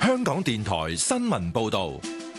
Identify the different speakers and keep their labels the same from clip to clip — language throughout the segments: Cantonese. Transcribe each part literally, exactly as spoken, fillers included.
Speaker 1: 香港電台新聞報道。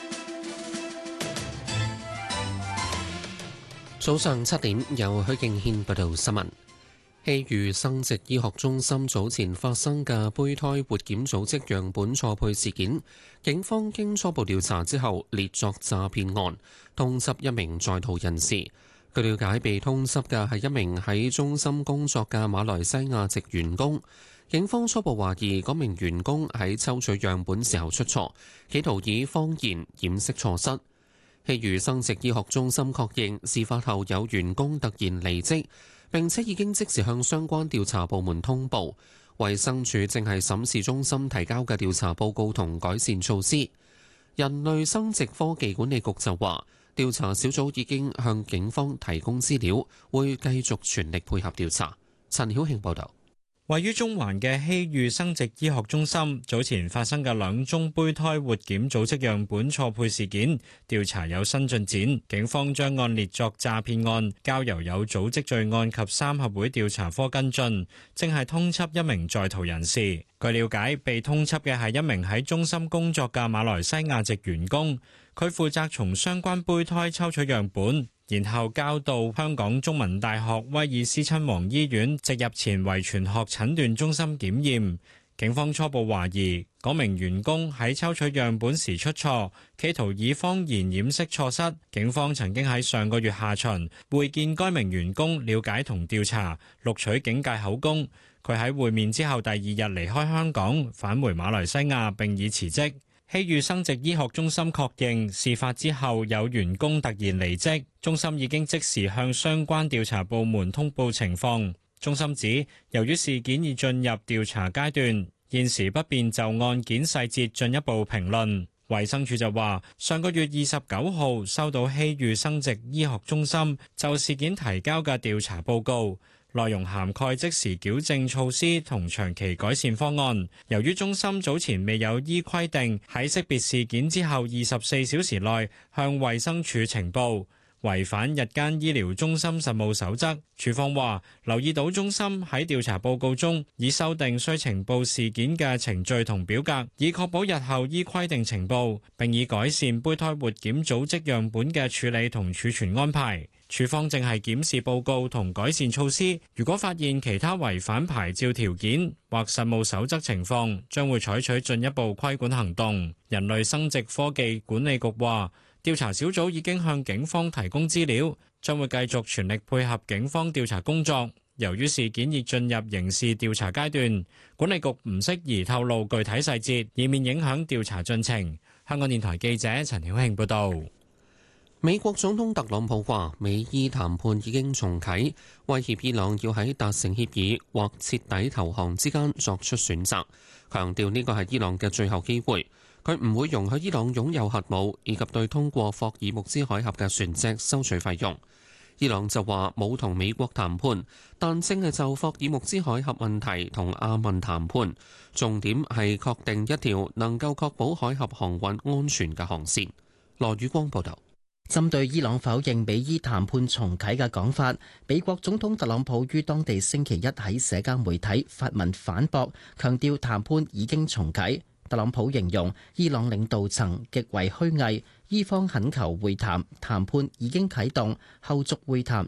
Speaker 2: 早上七點，由許敬軒報道新聞。希預生殖醫學中心早前發生嘅胚胎活檢組織樣本錯配事件，警方經初步調查之後列作詐騙案，通緝一名在逃人士。據了解，被通緝嘅係一名喺中心工作嘅馬來西亞籍員工。警方初步懷疑嗰名員工喺抽取樣本時候出錯，企圖以謊言掩飾錯失。希預生殖醫學中心確認，事發後有員工突然離職，並且已經即時向相關調查部門通報。衛生署正係審視中心提交嘅調查報告同改善措施。人類生殖科技管理局就話，調查小組已經向警方提供資料，會繼續全力配合調查。陳曉慶報導。
Speaker 3: 位於中環嘅希預生殖醫學中心早前發生嘅兩宗胚胎活檢組織樣本錯配事件，調查有新進展，警方將案列作詐騙案，交由有組織罪案及三合會調查科跟進，正係通緝一名在逃人士。據了解，被通緝嘅係一名喺中心工作嘅馬來西亞籍員工，佢負責從相關胚胎抽取樣本，然後交到香港中文大學威爾斯親王醫院植入前遺傳學診斷中心檢驗。警方初步懷疑嗰名員工喺抽取樣本時出錯，企圖以謊言掩飾錯失。警方曾經喺上個月下旬會見該名員工，了解同調查，錄取警戒口供。佢喺會面之後第二日離開香港，返回馬來西亞並已辭職。希預生殖醫學中心確認，事發之後有員工突然離職，中心已經即時向相關調查部門通報情況。中心指，由於事件已進入調查階段，現時不便就案件細節進一步評論。衛生署就話，上個月二十九號收到希預生殖醫學中心就事件提交嘅調查報告，內容涵蓋即時矯正措施同長期改善方案。由於中心早前未有依規定喺識別事件之後二十四小時內向衛生署呈報，違反日間醫療中心實務守則。署方話留意到中心喺調查報告中已修訂需呈報事件嘅程序同表格，以確保日後依規定呈報，並以改善胚胎活檢組織樣本嘅處理同儲存安排。署方正係檢視報告同改善措施，如果發現其他違反牌照條件或實務守則情況，將會採取進一步規管行動。人類生殖科技管理局話，調查小組已經向警方提供資料，將會繼續全力配合警方調查工作。由於事件已進入刑事調查階段，管理局唔適宜透露具體細節，以免影響調查進程。香港電台記者陳曉慶報導。
Speaker 2: 美國總統特朗普話，美伊談判已經重啟，威脅伊朗要喺達成協議或徹底投降之間作出選擇，強調呢個係伊朗嘅最後機會。佢唔會容許伊朗擁有核武，以及對通過霍爾木茲海峽嘅船隻收取費用。伊朗就話冇同美國談判，但正係就霍爾木茲海峽問題同阿曼談判，重點係確定一條能夠確保海峽航運安全嘅航線。羅宇光報道。
Speaker 4: 針對伊朗否認美伊談判重啟嘅講法，美國總統特朗普於當地星期一喺社交媒體發文反駁，強調談判已經重啟。特朗普形容伊朗領導層極為虛偽，伊方懇求會談，談判已經啟動，後續會談